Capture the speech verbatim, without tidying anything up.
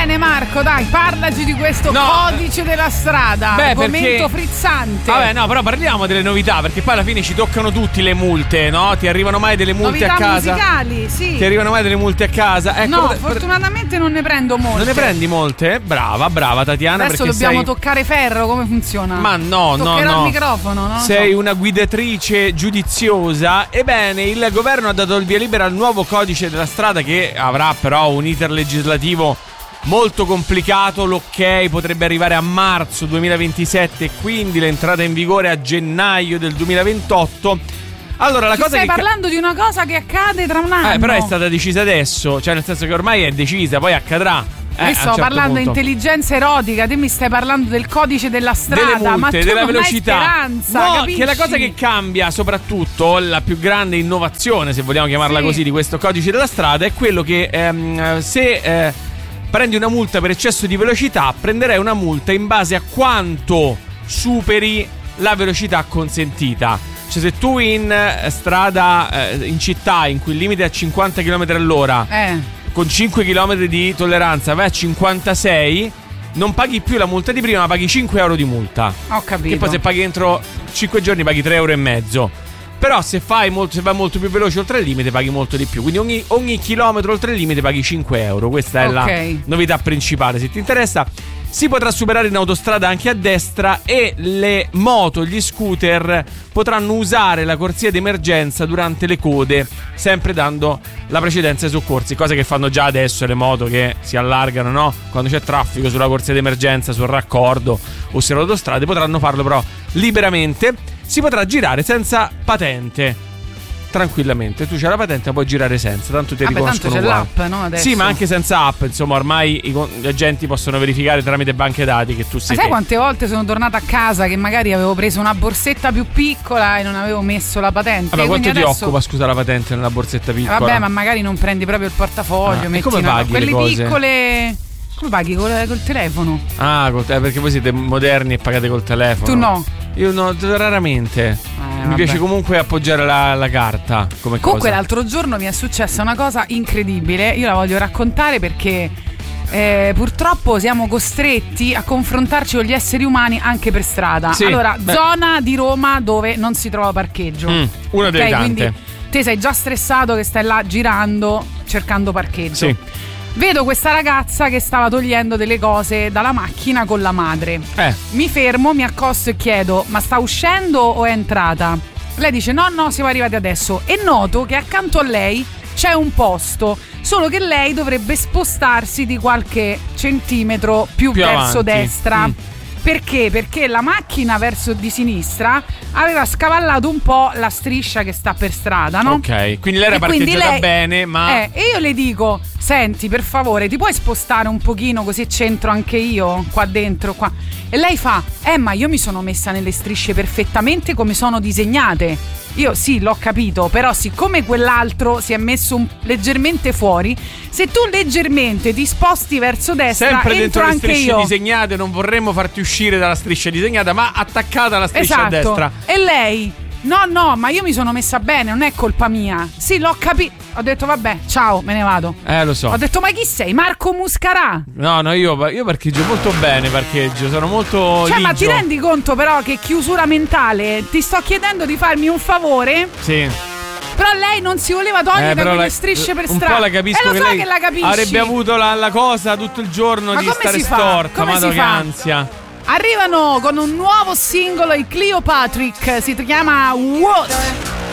bene Marco, dai, parlaci di questo no. codice della strada. Beh, argomento perché... frizzante. Vabbè, no, però parliamo delle novità, perché poi alla fine ci toccano tutti le multe, no? Ti arrivano mai delle multe novità a casa? musicali, sì. Ti arrivano mai delle multe a casa? Ecco, no, per... fortunatamente non ne prendo molte. Non ne prendi molte? Brava, brava Tatiana. Adesso perché dobbiamo sei... toccare ferro, come funziona? Ma no, no, Toccherò no. il microfono, no? Sei una guidatrice giudiziosa. Ebbene, il governo ha dato il via libera al nuovo codice della strada, che avrà però un iter legislativo molto complicato. L'ok potrebbe arrivare a marzo duemilaventisette e quindi l'entrata in vigore a gennaio del duemilaventotto. Allora, la Ci cosa stai che parlando ca- di una cosa che accade tra un anno. Eh, però è stata decisa adesso, cioè nel senso che ormai è decisa, poi accadrà. Eh, Io sto certo parlando di punto. intelligenza erotica, te mi stai parlando del codice della strada, delle multe, ma tu della non velocità. hai speranza, no, capisci? che la cosa che cambia, soprattutto la più grande innovazione, se vogliamo chiamarla sì. così, di questo codice della strada è quello che ehm, se eh, prendi una multa per eccesso di velocità, prenderai una multa in base a quanto superi la velocità consentita. Cioè, se tu in eh, strada eh, in città in cui il limite è a cinquanta chilometri all'ora, eh. con cinque chilometri di tolleranza vai a cinquantasei, non paghi più la multa di prima, ma paghi cinque euro di multa. Ho capito. Che poi se paghi entro cinque giorni paghi tre euro e mezzo. Però se fai molto, se vai molto più veloce oltre il limite paghi molto di più. Quindi ogni, ogni chilometro oltre il limite paghi cinque euro. Questa è okay. la novità principale. Se ti interessa, si potrà superare in autostrada anche a destra, e le moto, gli scooter potranno usare la corsia d'emergenza durante le code, sempre dando la precedenza ai soccorsi, cosa che fanno già adesso le moto, che si allargano, no? Quando c'è traffico sulla corsia d'emergenza, sul raccordo o sulle autostrade, potranno farlo però liberamente. Si potrà girare senza patente tranquillamente. Tu c'hai la patente, ma puoi girare senza, tanto ti Vabbè, riconoscono tanto c'è uguale. l'app, no? Adesso. Sì, ma anche senza app, insomma, ormai i, gli agenti possono verificare tramite banche dati che tu sei. Ma sai te. quante volte sono tornata a casa che magari avevo preso una borsetta più piccola e non avevo messo la patente? Vabbè, quanto ti adesso... occupa, scusa, la patente nella borsetta piccola? Vabbè, ma magari non prendi proprio il portafoglio, Ah, metti e come una... paghi quelle le cose? piccole. Come paghi? Col, col telefono. Ah, col te- perché voi siete moderni e pagate col telefono. Tu no. Io no, raramente. Eh, Mi vabbè. piace comunque appoggiare la, la carta come Comunque cosa. l'altro giorno mi è successa una cosa incredibile. Io la voglio raccontare perché eh, purtroppo siamo costretti a confrontarci con gli esseri umani anche per strada. Sì, allora, beh. zona di Roma dove non si trova parcheggio. Mm, una delle Ok, tante. quindi te sei già stressato che stai là girando cercando parcheggio. Sì. Vedo questa ragazza che stava togliendo delle cose dalla macchina con la madre. Eh. Mi fermo, mi accosto e chiedo: ma sta uscendo o è entrata? Lei dice: no, no, siamo arrivati adesso. E noto che accanto a lei c'è un posto, solo che lei dovrebbe spostarsi di qualche centimetro più, Più verso avanti. destra. Mm. Perché? Perché la macchina verso di sinistra aveva scavallato un po' la striscia che sta per strada, no? Ok, quindi lei era E quindi parcheggiata lei- bene, ma Eh, e io le dico: senti, per favore, ti puoi spostare un pochino così c'entro anche io qua dentro, qua. E lei fa: eh, ma io mi sono messa nelle strisce perfettamente come sono disegnate. Io sì, l'ho capito, però siccome quell'altro si è messo un, leggermente fuori, se tu leggermente ti sposti verso destra, sempre entro dentro le anche strisce io. disegnate. Non vorremmo farti uscire dalla striscia disegnata, ma attaccata alla striscia Esatto. a destra. E lei: no, no, ma io mi sono messa bene, non è colpa mia. Sì, l'ho capito. Ho detto: vabbè, ciao, me ne vado. Eh, lo so. Ho detto: ma chi sei? Marco Muscarà? No, no, io, io parcheggio molto bene, parcheggio, sono molto Cioè, ma ti ligio. rendi conto però che chiusura mentale? Ti sto chiedendo di farmi un favore, Sì. però lei non si voleva togliere Eh, però quelle la- strisce per un strada. po' la capisco, e lo che so lei che la capisci. avrebbe avuto la, la cosa tutto il giorno Ma di come stare si fa? storta. Come Madò, si che fa? ansia. Arrivano con un nuovo singolo i Cleopatrick, si chiama What?